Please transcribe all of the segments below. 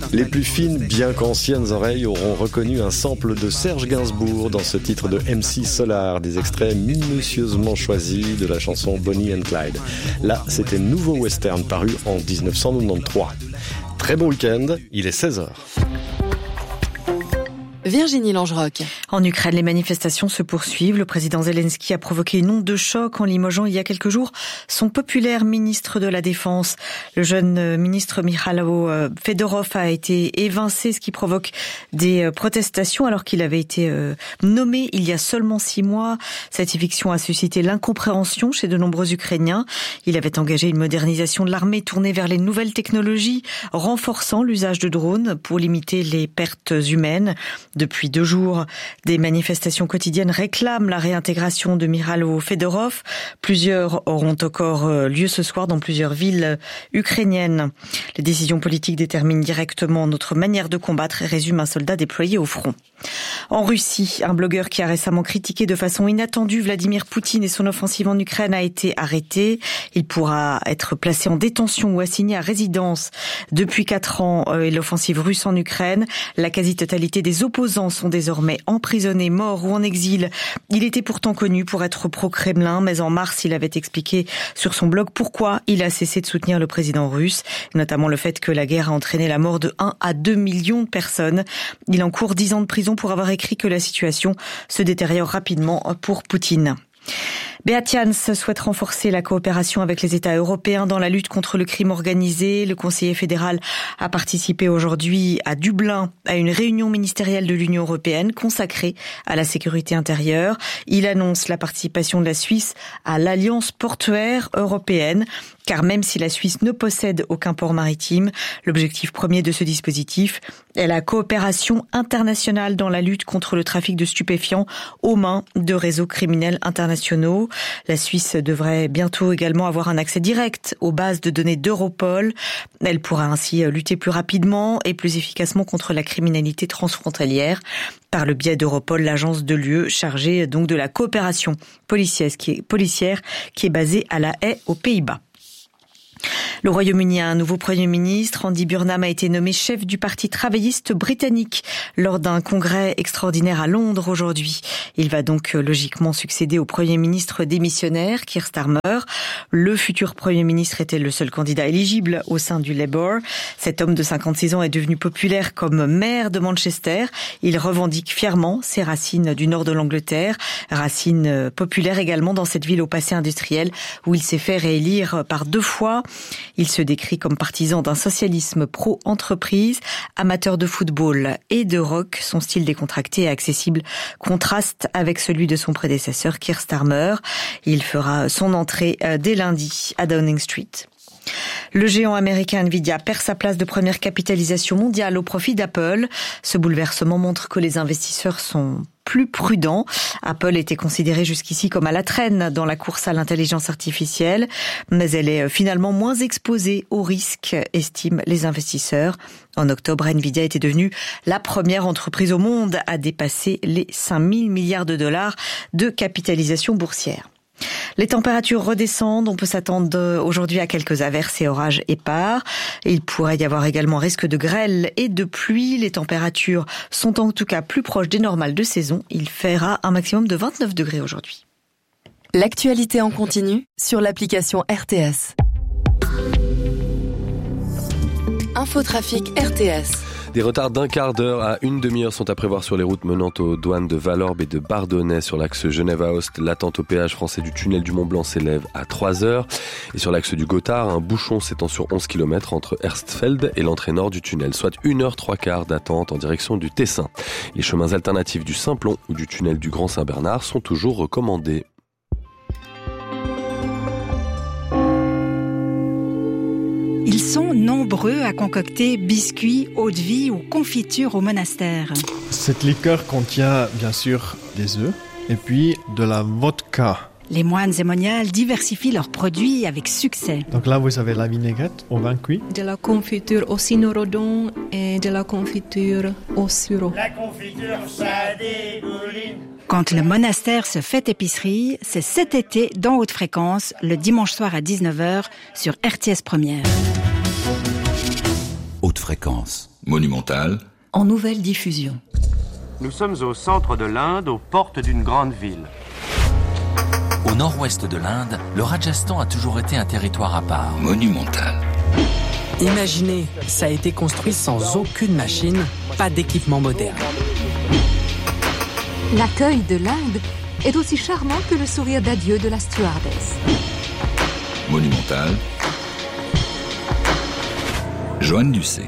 Les plus fines, bien qu'anciennes oreilles auront reconnu un sample de Serge Gainsbourg dans ce titre de MC Solar, des extraits minutieusement choisis de la chanson Bonnie and Clyde. Là, c'était Nouveau Western paru en 1993. Très bon week-end, il est 16h. Virginie Langeroc. En Ukraine, les manifestations se poursuivent. Le président Zelensky a provoqué une onde de choc en limogeant il y a quelques jours son populaire ministre de la Défense. Le jeune ministre Mikhailo Fedorov a été évincé, ce qui provoque des protestations alors qu'il avait été nommé il y a seulement 6 mois. Cette éviction a suscité l'incompréhension chez de nombreux Ukrainiens. Il avait engagé une modernisation de l'armée tournée vers les nouvelles technologies, renforçant l'usage de drones pour limiter les pertes humaines. Depuis 2 jours, des manifestations quotidiennes réclament la réintégration de Mikhailo Fedorov. Plusieurs auront encore lieu ce soir dans plusieurs villes ukrainiennes. Les décisions politiques déterminent directement notre manière de combattre, résume un soldat déployé au front. En Russie, un blogueur qui a récemment critiqué de façon inattendue Vladimir Poutine et son offensive en Ukraine a été arrêté. Il pourra être placé en détention ou assigné à résidence. Depuis 4 ans et l'offensive russe en Ukraine, la quasi-totalité des opposants sont désormais emprisonnés, morts ou en exil. Il était pourtant connu pour être pro-Kremlin, mais en mars, il avait expliqué sur son blog pourquoi il a cessé de soutenir le président russe, notamment le fait que la guerre a entraîné la mort de 1 à 2 millions de personnes. Il encourt 10 ans de prison pour avoir écrit que la situation se détériore rapidement pour Poutine. Beat Jans souhaite renforcer la coopération avec les États européens dans la lutte contre le crime organisé. Le conseiller fédéral a participé aujourd'hui à Dublin à une réunion ministérielle de l'Union européenne consacrée à la sécurité intérieure. Il annonce la participation de la Suisse à l'Alliance portuaire européenne. Car même si la Suisse ne possède aucun port maritime, l'objectif premier de ce dispositif est la coopération internationale dans la lutte contre le trafic de stupéfiants aux mains de réseaux criminels internationaux. La Suisse devrait bientôt également avoir un accès direct aux bases de données d'Europol. Elle pourra ainsi lutter plus rapidement et plus efficacement contre la criminalité transfrontalière par le biais d'Europol, l'agence de l'UE chargée donc de la coopération policière qui est basée à La Haye aux Pays-Bas. Le Royaume-Uni a un nouveau Premier ministre. Andy Burnham a été nommé chef du Parti travailliste britannique lors d'un congrès extraordinaire à Londres aujourd'hui. Il va donc logiquement succéder au Premier ministre démissionnaire, Keir Starmer. Le futur Premier ministre était le seul candidat éligible au sein du Labour. Cet homme de 56 ans est devenu populaire comme maire de Manchester. Il revendique fièrement ses racines du nord de l'Angleterre, racines populaires également dans cette ville au passé industriel où il s'est fait réélire par 2 fois. Il se décrit comme partisan d'un socialisme pro-entreprise, amateur de football et de rock. Son style décontracté et accessible contraste avec celui de son prédécesseur Keir Starmer. Il fera son entrée dès lundi à Downing Street. Le géant américain Nvidia perd sa place de première capitalisation mondiale au profit d'Apple. Ce bouleversement montre que les investisseurs sont plus prudents. Apple était considérée jusqu'ici comme à la traîne dans la course à l'intelligence artificielle, mais elle est finalement moins exposée aux risques, estiment les investisseurs. En octobre, Nvidia était devenue la première entreprise au monde à dépasser les 5 000 milliards de dollars de capitalisation boursière. Les températures redescendent, on peut s'attendre aujourd'hui à quelques averses et orages épars. Il pourrait y avoir également risque de grêle et de pluie. Les températures sont en tout cas plus proches des normales de saison. Il fera un maximum de 29 degrés aujourd'hui. L'actualité en continu sur l'application RTS. Infotrafic RTS. Des retards d'1 quart d'heure à une demi-heure sont à prévoir sur les routes menant aux douanes de Valorbe et de Bardonnay. Sur l'axe Genève-Aoste, l'attente au péage français du tunnel du Mont-Blanc s'élève à 3 heures. Et sur l'axe du Gothard, un bouchon s'étend sur 11 km entre Erstfeld et l'entrée nord du tunnel, soit 1h03 d'attente en direction du Tessin. Les chemins alternatifs du Simplon ou du tunnel du Grand Saint-Bernard sont toujours recommandés. Ils sont nombreux à concocter biscuits, eau-de-vie ou confitures au monastère. Cette liqueur contient bien sûr des œufs et puis de la vodka. Les moines et moniales diversifient leurs produits avec succès. Donc là, vous avez la vinaigrette au vin cuit. De la confiture au cynorhodon et de la confiture au sureau. La confiture, ça dégouline. Quand le monastère se fait épicerie, c'est cet été dans Haute Fréquence, le dimanche soir à 19h sur RTS Première. Haute Fréquence. Monumental. En nouvelle diffusion. Nous sommes au centre de l'Inde, aux portes d'une grande ville. Au nord-ouest de l'Inde, le Rajasthan a toujours été un territoire à part. Monumental. Imaginez, ça a été construit sans aucune machine, pas d'équipement moderne. L'accueil de l'Inde est aussi charmant que le sourire d'adieu de la stewardess. Monumental. Joanne Ducé.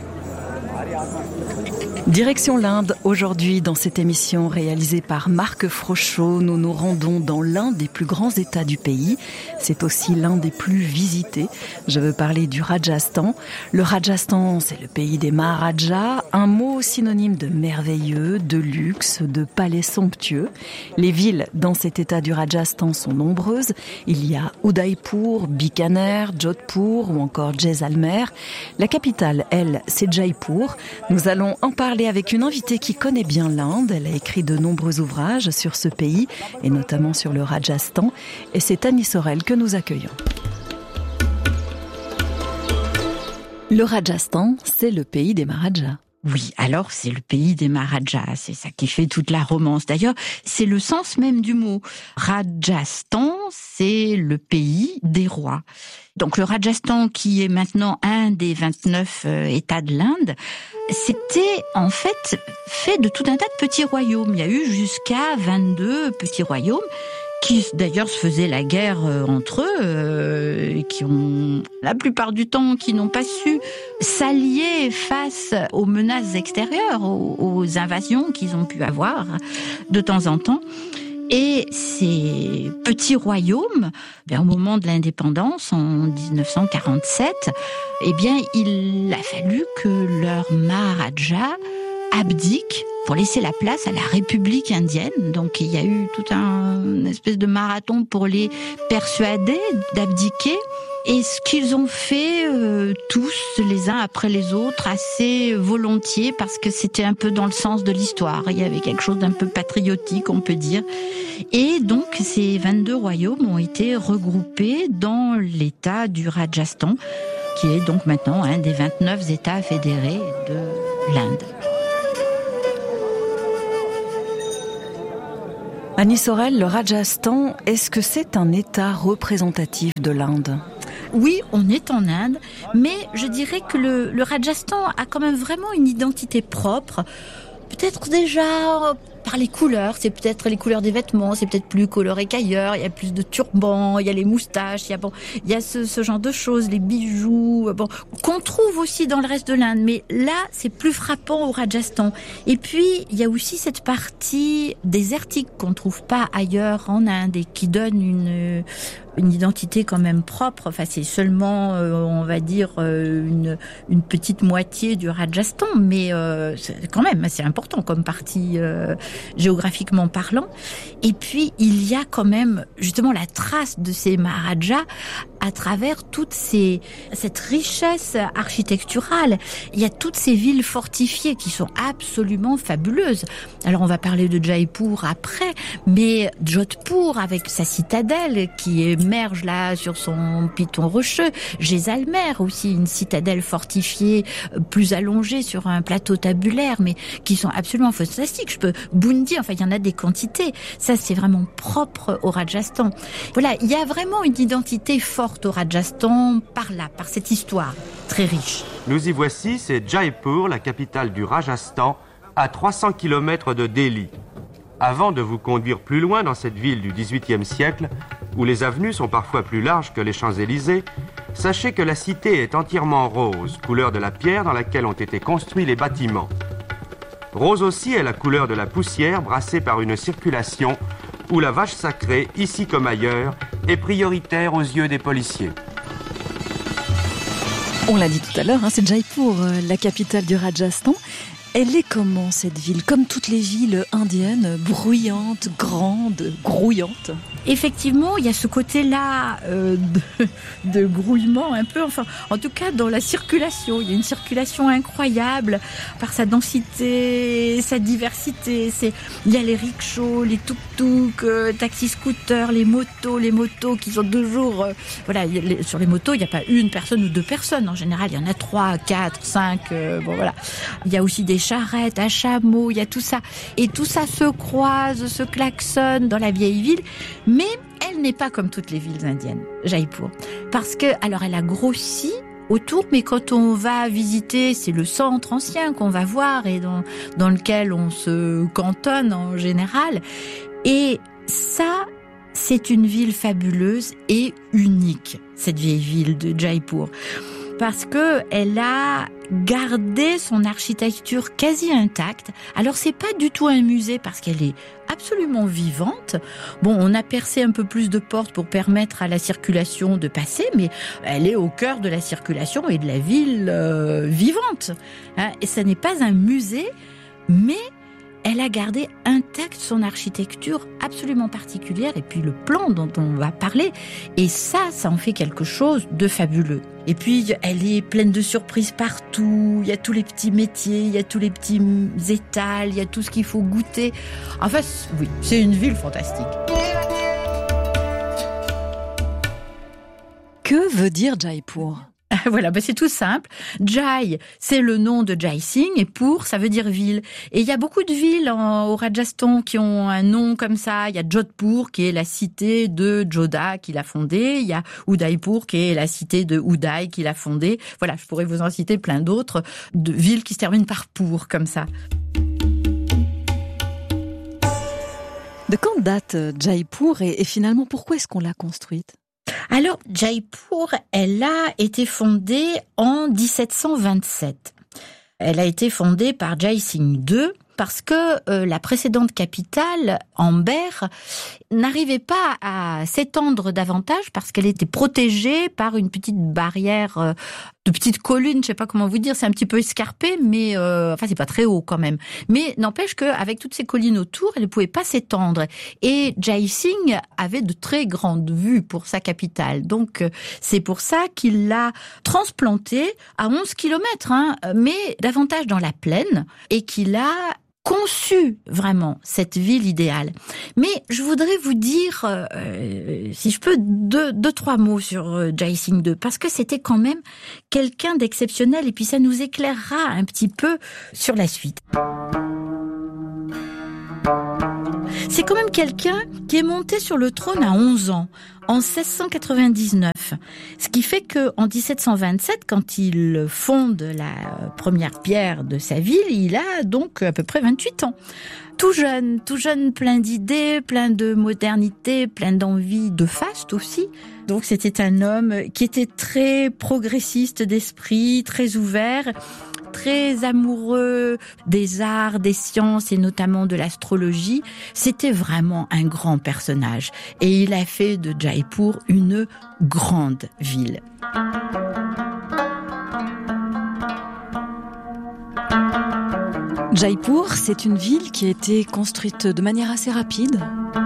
Direction l'Inde, aujourd'hui dans cette émission réalisée par Marc Frochot, nous nous rendons dans l'un des plus grands États du pays. C'est aussi l'un des plus visités. Je veux parler du Rajasthan. Le Rajasthan, c'est le pays des Maharajas, un mot synonyme de merveilleux, de luxe, de palais somptueux. Les villes dans cet État du Rajasthan sont nombreuses. Il y a Udaipur, Bikaner, Jodhpur ou encore Jaisalmer. La capitale, elle, c'est Jaipur. Nous allons en parler avec une invitée qui connaît bien l'Inde. Elle a écrit de nombreux ouvrages sur ce pays et notamment sur le Rajasthan. Et c'est Annie Sorel que nous accueillons. Le Rajasthan, c'est le pays des Maharajas. Oui, alors c'est le pays des Maharajas, c'est ça qui fait toute la romance. D'ailleurs, c'est le sens même du mot. Rajasthan, c'est le pays des rois. Donc le Rajasthan, qui est maintenant un des 29 États de l'Inde, c'était en fait de tout un tas de petits royaumes. Il y a eu jusqu'à 22 petits royaumes qui d'ailleurs se faisaient la guerre entre eux, et qui ont, la plupart du temps, qui n'ont pas su s'allier face aux menaces extérieures, aux invasions qu'ils ont pu avoir de temps en temps. Et ces petits royaumes, au moment de l'indépendance, en 1947, il a fallu que leur Maharaja abdique pour laisser la place à la République indienne. Donc il y a eu tout un espèce de marathon pour les persuader d'abdiquer. Et ce qu'ils ont fait tous, les uns après les autres, assez volontiers, parce que c'était un peu dans le sens de l'histoire. Il y avait quelque chose d'un peu patriotique, on peut dire. Et donc ces 22 royaumes ont été regroupés dans l'État du Rajasthan, qui est donc maintenant un des 29 États fédérés de l'Inde. Annie Sorel, le Rajasthan, est-ce que c'est un État représentatif de l'Inde ? Oui, on est en Inde, mais je dirais que le Rajasthan a quand même vraiment une identité propre. Peut-être déjà par les couleurs, c'est peut-être les couleurs des vêtements, c'est peut-être plus coloré qu'ailleurs, il y a plus de turbans, il y a les moustaches, il y a ce genre de choses, les bijoux, qu'on trouve aussi dans le reste de l'Inde, mais là, c'est plus frappant au Rajasthan. Et puis, il y a aussi cette partie désertique qu'on trouve pas ailleurs en Inde et qui donne une identité quand même propre. Enfin, c'est seulement, on va dire, une petite moitié du Rajasthan, mais c'est quand même assez important comme partie géographiquement parlant. Et puis, il y a quand même justement la trace de ces Maharajas à travers cette richesse architecturale. Il y a toutes ces villes fortifiées qui sont absolument fabuleuses. Alors, on va parler de Jaipur après, mais Jodhpur avec sa citadelle qui émerge là sur son piton rocheux. Jaisalmer aussi, une citadelle fortifiée plus allongée sur un plateau tabulaire, mais qui sont absolument fantastiques. Bundi, il y en a des quantités. Ça, c'est vraiment propre au Rajasthan. Voilà, il y a vraiment une identité forte au Rajasthan par cette histoire très riche. Nous y voici, c'est Jaipur, la capitale du Rajasthan, à 300 km de Delhi. Avant de vous conduire plus loin dans cette ville du XVIIIe siècle, où les avenues sont parfois plus larges que les Champs-Élysées, sachez que la cité est entièrement rose, couleur de la pierre dans laquelle ont été construits les bâtiments. Rose aussi est la couleur de la poussière brassée par une circulation où la vache sacrée, ici comme ailleurs, est prioritaire aux yeux des policiers. On l'a dit tout à l'heure, c'est Jaipur, la capitale du Rajasthan. Elle est comment cette ville ? Comme toutes les villes indiennes, bruyante, grande, grouillante ? effectivement, il y a ce côté-là de grouillement un peu, enfin, en tout cas dans la circulation. Il y a une circulation incroyable par sa densité, sa diversité. Il y a les rickshaws, les tuk-tuk, taxis-scooters, les motos qui sont toujours... voilà, sur les motos, il n'y a pas une personne ou deux personnes. En général, il y en a 3, 4, 5. Bon, voilà. Il y a aussi des charrettes à chameaux, il y a tout ça. Et tout ça se croise, se klaxonne dans la vieille ville. Mais elle n'est pas comme toutes les villes indiennes, Jaipur. Parce que, alors, elle a grossi autour, mais quand on va visiter, c'est le centre ancien qu'on va voir et dans lequel on se cantonne en général. Et ça, c'est une ville fabuleuse et unique, cette vieille ville de Jaipur. Parce que elle a gardé son architecture quasi intacte. Alors c'est pas du tout un musée parce qu'elle est absolument vivante. Bon, on a percé un peu plus de portes pour permettre à la circulation de passer, mais elle est au cœur de la circulation et de la ville vivante. Et ça n'est pas un musée, mais elle a gardé intacte son architecture absolument particulière et puis le plan dont on va parler. Et ça en fait quelque chose de fabuleux. Et puis, elle est pleine de surprises partout. Il y a tous les petits métiers, il y a tous les petits étals, il y a tout ce qu'il faut goûter. Enfin, oui, c'est une ville fantastique. Que veut dire Jaipur ? Voilà, c'est tout simple. Jai, c'est le nom de Jai Singh et Pur, ça veut dire ville. Et il y a beaucoup de villes au Rajasthan qui ont un nom comme ça. Il y a Jodhpur qui est la cité de Jodha qui l'a fondée. Il y a Udaipur qui est la cité de Uday qui l'a fondée. Voilà, je pourrais vous en citer plein d'autres de villes qui se terminent par Pur comme ça. De quand date Jaipur et finalement pourquoi est-ce qu'on l'a construite ? Alors, Jaipur, elle a été fondée en 1727. Elle a été fondée par Jai Singh II parce que la précédente capitale, Amber, n'arrivait pas à s'étendre davantage parce qu'elle était protégée par une petite barrière de petites collines, je sais pas comment vous dire, c'est un petit peu escarpé, mais enfin c'est pas très haut quand même. Mais n'empêche qu'avec toutes ces collines autour, elle ne pouvait pas s'étendre. Et Jai Singh avait de très grandes vues pour sa capitale. Donc c'est pour ça qu'il l'a transplantée à 11 kilomètres, mais davantage dans la plaine, et qu'il a conçu vraiment cette ville idéale. Mais je voudrais vous dire, si je peux, deux, trois mots sur Jai Singh II, parce que c'était quand même quelqu'un d'exceptionnel, et puis ça nous éclairera un petit peu sur la suite. C'est quand même quelqu'un qui est monté sur le trône à 11 ans, en 1699. Ce qui fait qu'en 1727, quand il fonde la première pierre de sa ville, il a donc à peu près 28 ans. Tout jeune, plein d'idées, plein de modernité, plein d'envie, de faste aussi. Donc c'était un homme qui était très progressiste d'esprit, très ouvert, très amoureux des arts, des sciences et notamment de l'astrologie. C'était vraiment un grand personnage. Et il a fait de Jaipur une grande ville. Jaipur, c'est une ville qui a été construite de manière assez rapide.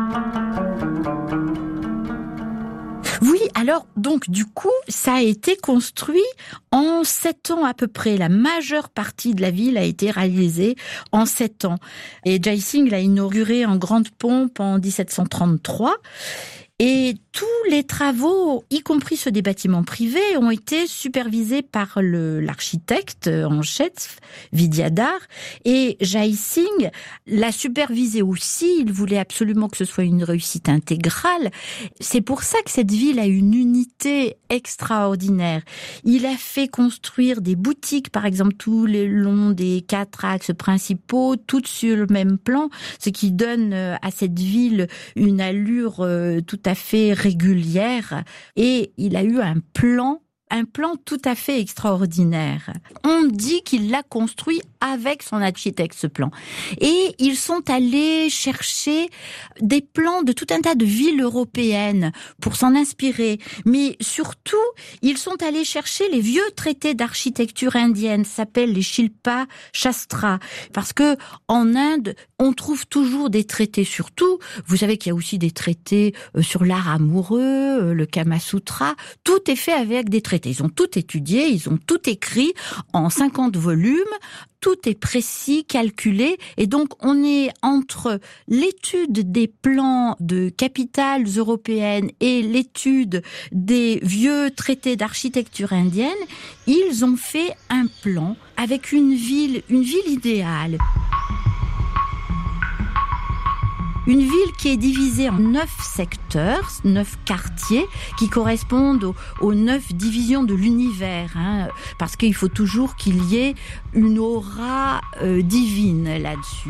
Oui, alors donc du coup, ça a été construit en 7 ans à peu près. La majeure partie de la ville a été réalisée en 7 ans. Et Jai Singh l'a inauguré en grande pompe en 1733. Et tous les travaux, y compris ceux des bâtiments privés, ont été supervisés par l'architecte en chef, Vidyadhar. Et Jai Singh l'a supervisé aussi. Il voulait absolument que ce soit une réussite intégrale. C'est pour ça que cette ville a une unité extraordinaire. Il a fait construire des boutiques, par exemple, tout le long des 4 axes principaux, toutes sur le même plan, ce qui donne à cette ville une allure tout à fait régulière. Et il a eu un plan un plan tout à fait extraordinaire. On dit qu'il l'a construit avec son architecte, ce plan. Et ils sont allés chercher des plans de tout un tas de villes européennes pour s'en inspirer. Mais surtout, ils sont allés chercher les vieux traités d'architecture indienne, ça s'appelle les Shilpa Shastra. Parce que en Inde, on trouve toujours des traités sur tout. Vous savez qu'il y a aussi des traités sur l'art amoureux, le Kama Sutra. Tout est fait avec des traités. Ils ont tout étudié, ils ont tout écrit en 50 volumes. Tout est précis, calculé, et donc on est entre l'étude des plans de capitales européennes et l'étude des vieux traités d'architecture indienne. Ils ont fait un plan avec une ville idéale. Une ville qui est divisée en 9 secteurs, 9 quartiers, qui correspondent aux 9 divisions de l'univers, parce qu'il faut toujours qu'il y ait une aura divine là-dessus.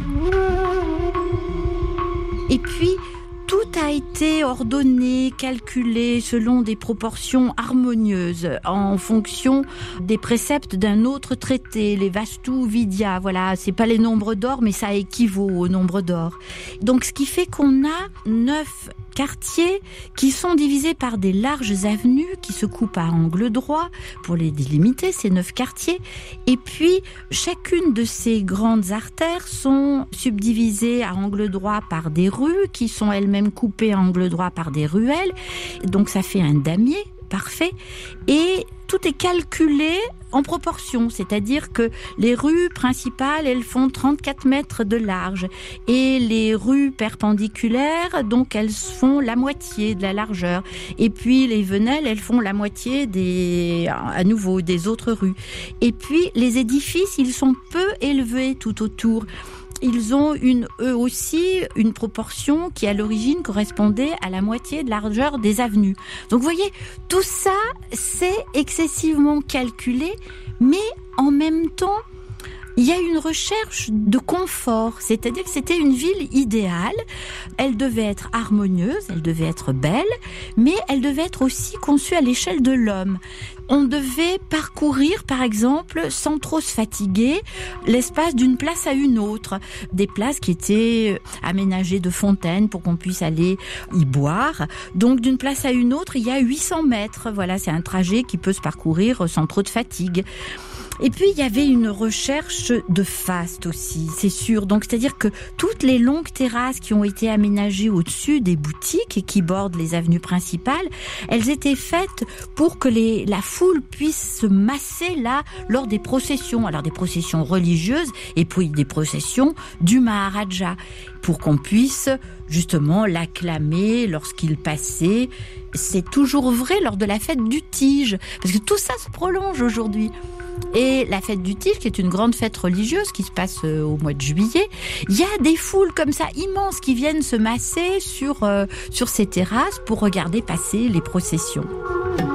Et puis, tout a été ordonné, calculé selon des proportions harmonieuses, en fonction des préceptes d'un autre traité, les Vastu Vidya. Voilà, c'est pas les nombres d'or, mais ça équivaut au nombre d'or. Donc, ce qui fait qu'on a 9 quartiers qui sont divisés par des larges avenues qui se coupent à angle droit pour les délimiter, ces 9 quartiers. Et puis, chacune de ces grandes artères sont subdivisées à angle droit par des rues qui sont elles-mêmes coupées à angle droit par des ruelles. Donc, ça fait un damier parfait. Et tout est calculé en proportion, c'est-à-dire que les rues principales, elles font 34 mètres de large et les rues perpendiculaires, donc elles font la moitié de la largeur. Et puis les venelles, elles font la moitié des autres rues. Et puis les édifices, ils sont peu élevés tout autour. Ils ont eux aussi une proportion qui à l'origine correspondait à la moitié de la largeur des avenues. Donc vous voyez, tout ça c'est excessivement calculé, mais en même temps il y a une recherche de confort, c'est-à-dire que c'était une ville idéale, elle devait être harmonieuse, elle devait être belle, mais elle devait être aussi conçue à l'échelle de l'homme. On devait parcourir, par exemple, sans trop se fatiguer, l'espace d'une place à une autre. Des places qui étaient aménagées de fontaines pour qu'on puisse aller y boire. Donc, d'une place à une autre, il y a 800 mètres. Voilà, c'est un trajet qui peut se parcourir sans trop de fatigue. Et puis, il y avait une recherche de faste aussi, c'est sûr. Donc, c'est-à-dire que toutes les longues terrasses qui ont été aménagées au-dessus des boutiques et qui bordent les avenues principales, elles étaient faites pour que la foule puisse se masser là lors des processions. Alors, des processions religieuses et puis des processions du Maharaja, pour qu'on puisse justement l'acclamer lorsqu'il passait. C'est toujours vrai lors de la fête du Tige, parce que tout ça se prolonge aujourd'hui. Et la fête du Tige, qui est une grande fête religieuse qui se passe au mois de juillet, il y a des foules comme ça immenses qui viennent se masser sur ces terrasses pour regarder passer les processions.